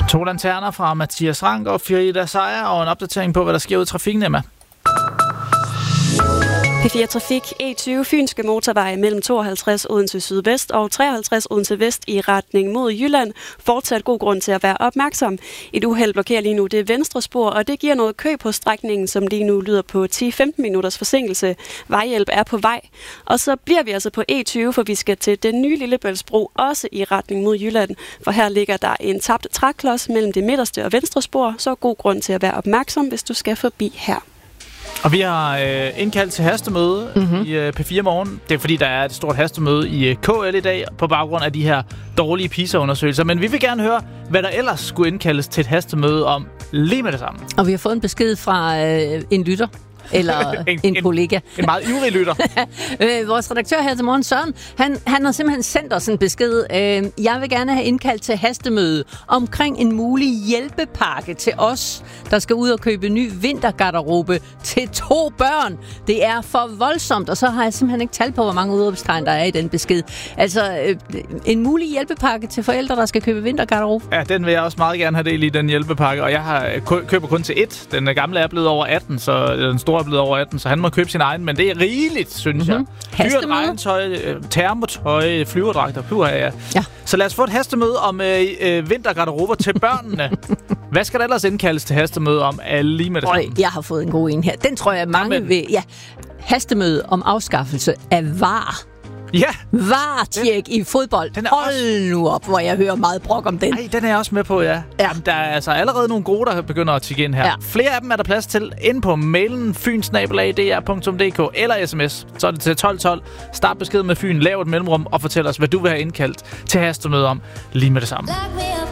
To lanterner fra Mathias Rank og Frida Seier og en opdatering på, hvad der sker ud i trafikken, Emma. P4 Trafik, E20 Fynske Motorvej mellem 52 Odense Sydvest og 53 Odense Vest i retning mod Jylland. Fortsat god grund til at være opmærksom. Et uheld blokerer lige nu det venstre spor, og det giver noget kø på strækningen, som lige nu lyder på 10-15 minutters forsinkelse. Vejhjælp er på vej. Og så bliver vi altså på E20, for vi skal til den nye Lillebæltsbro, også i retning mod Jylland. For her ligger der en tabt trækklods mellem det midterste og venstre spor, så god grund til at være opmærksom, hvis du skal forbi her. Og vi har indkaldt til hastemøde i P4 Morgen. Det er fordi, der er et stort hastemøde i KL i dag, på baggrund af de her dårlige PISA-undersøgelser. Men vi vil gerne høre, hvad der ellers skulle indkaldes til et hastemøde om lige med det samme. Og vi har fået en besked fra en lytter. Eller en kollega. En meget ivrig lytter. Vores redaktør her til morgen, Søren, han har simpelthen sendt os en besked. Jeg vil gerne have indkaldt til hastemøde omkring en mulig hjælpepakke til os, der skal ud og købe ny vintergarderobe til 2 børn. Det er for voldsomt, og så har jeg simpelthen ikke talt på, hvor mange udråbstegn der er i den besked. Altså, en mulig hjælpepakke til forældre, der skal købe vintergarderobe. Ja, den vil jeg også meget gerne have del i, den hjælpepakke. Og jeg køber kun til 1. Den gamle er blevet over 18, så den store er blevet over 18, så han må købe sin egen, men det er rigeligt, synes jeg. Dyrt regntøj, termotøj, flyverdragter, ja. Så lad os få et hastemøde om vintergarderober til børnene. Hvad skal der ellers indkaldes til hastemøde om lige med det samme? Jeg har fået en god en her. Den tror jeg mange vil. Ja, hastemøde om afskaffelse af VAR. Ja! VAR-tjek i fodbold. Hold nu op, hvor jeg hører meget brok om den. Nej, den er jeg også med på, ja. Jamen, der er altså allerede nogle gode, der begynder at tikke ind her. Ja. Flere af dem er der plads til ind på mailen fyn@dr.dk eller sms. Så er det til 1212. Start besked med Fyn, lav et mellemrum og fortæl os, hvad du vil have indkaldt til hastemøde om lige med det samme.